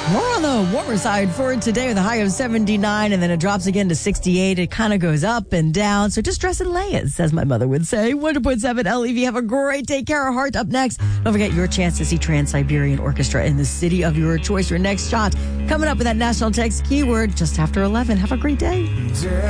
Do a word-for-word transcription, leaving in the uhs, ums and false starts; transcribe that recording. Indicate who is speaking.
Speaker 1: More on the warmer side for today with a high of seventy-nine, and then it drops again to sixty-eight. It kind of goes up and down. So just dress in layers, as my mother would say. one hundred point seven L E V. Have a great day. Kara Hart up next. Don't forget your chance to see Trans-Siberian Orchestra in the city of your choice. Your next shot coming up with that national text keyword just after eleven. Have a great day.